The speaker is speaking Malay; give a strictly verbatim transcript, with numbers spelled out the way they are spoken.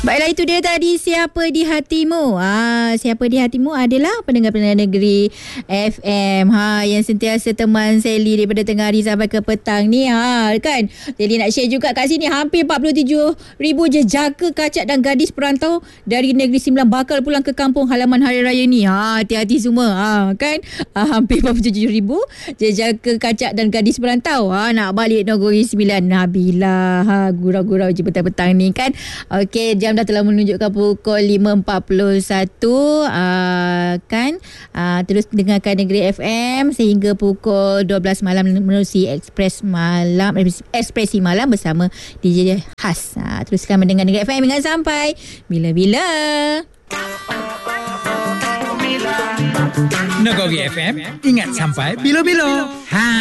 Baiklah, itu dia tadi Siapa di Hatimu. Ah, Siapa di Hatimu adalah pendengar-pendengar negeri F M ha, yang sentiasa teman Sally daripada tengah hari sampai ke petang ni ha, kan. Sally nak share juga kat sini hampir empat puluh tujuh ribu jejaka kacak dan gadis perantau dari Negeri Sembilan bakal pulang ke kampung halaman hari raya ni. Ha, hati-hati semua ha, kan. Ha, hampir empat puluh tujuh ribu jejaka kacak dan gadis perantau ha, nak balik Negeri Sembilan. Nabila ha, gurau-gurau je petang-petang ni kan. Okey, jam dah telah menunjukkan pukul lima empat puluh satu uh, kan. Uh, terus dengarkan Negeri F M sehingga pukul dua belas malam menerusi Express Malam, Ekspresi Malam bersama D J Has. Uh, teruskan mendengar Negeri F M hingga sampai bila-bila. Negeri F M, ingat sampai bila-bila. Ha.